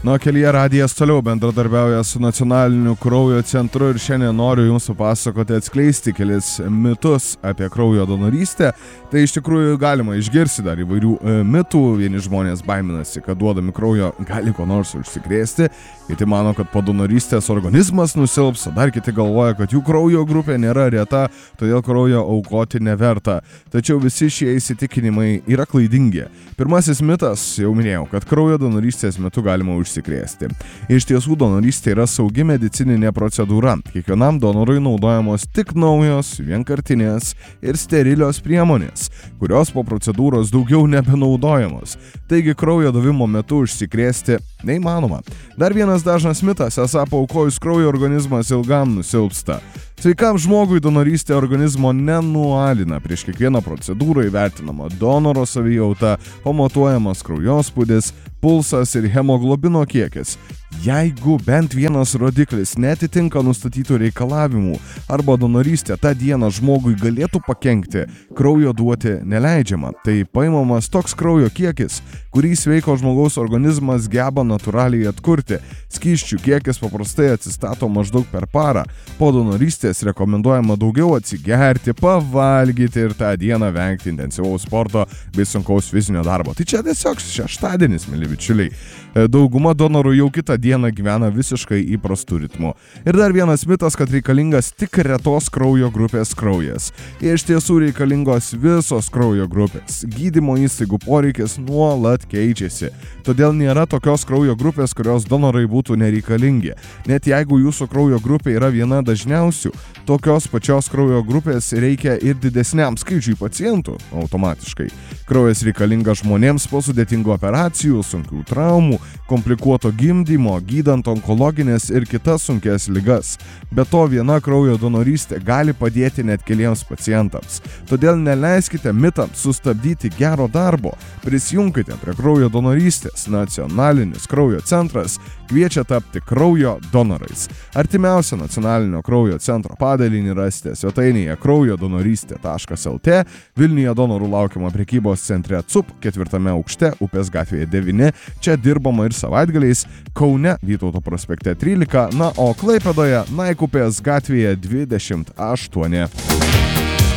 Kelyje radijas toliau bendradarbiauja su Nacionaliniu kraujo centru ir šiandien noriu Jums papasakoti, atskleisti kelis mitus apie kraujo donorystę. Tai iš tikrųjų galima išgirsti dar įvairių mitų. Vieni žmonės baiminasi, kad duodami kraujo gali ko nors užsikrėsti. Kiti mano, kad po donorystės organizmas nusilps, o dar kiti galvoja, kad jų kraujo grupė nėra reta, todėl kraujo aukoti neverta. Tačiau visi šie įsitikinimai yra klaidingi. Pirmasis mitas, jau minėjau, kad kraujo donorystės metu galima užsikrėsti. Iš tiesų, donorystė yra saugi medicininė procedūra. Kiekvienam donorui naudojamos tik naujos, vienkartinės ir sterilios priemonės, kurios po procedūros daugiau nebenaudojamos. Taigi kraujo davimo metu užsikrėsti neįmanoma. Dar vienas dažnas mitas, esą paaukojus kraujo organizmas ilgam nusilpsta. Sveikam žmogui donorystė organizmo nenualina. Prieš kiekvieną procedūrą įvertinama donoro savijauta, pamatuojamas kraujospūdis, pulsas ir hemoglobino kiekis. Jeigu bent vienas rodiklis netitinka nustatytų reikalavimų arba donorystė tą dieną žmogui galėtų pakenkti, kraujo duoti neleidžiama. Tai paimamas toks kraujo kiekis, kurį sveiko žmogaus organizmas geba natūraliai atkurti. Skysčių kiekis paprastai atsistato maždaug per parą. Po donorystės rekomenduojama daugiau atsigerti, pavalgyti ir tą dieną vengti intensyvaus sporto bei sunkaus fizinio darbo. Tai čia tiesiog šeštadienis, mili bičiuliai. Dauguma donorų jau kitą dieną gyvena visiškai įprastų ritmų. Ir dar vienas mitas, kad reikalingas tik retos kraujo grupės kraujas. Iš tiesų reikalingos visos kraujo grupės. Gydymo įstaigų poreikis nuolat keičiasi. Todėl nėra tokios kraujo grupės, kurios donorai būtų nereikalingi. Net jeigu jūsų kraujo grupė yra viena dažniausių, tokios pačios kraujo grupės reikia ir didesniam skaičiui pacientų automatiškai. Kraujas reikalingas žmonėms po sudėtingų operacijų, sunkių traumų, komplikuoto gimdymo, gydant onkologinės ir kitas sunkes ligas. Be to, viena kraujo donorystė gali padėti net keliems pacientams. Todėl neleiskite mitams sustabdyti gero darbo. Prisijungkite prie kraujo donorystės. Nacionalinis kraujo centras kviečia tapti kraujo donorais. Artimiausią Nacionalinio kraujo centro padalinį rasite svetainėje kraujodonorystė.lt. Vilniuje donorų laukiama prekybos centre CUP 4 aukšte, Upės gatvėje 9. Čia dirbama ir savaitgaliais. Kaune Vytauto prospekte 13, o Klaipėdoje Naikupės gatvėje 28.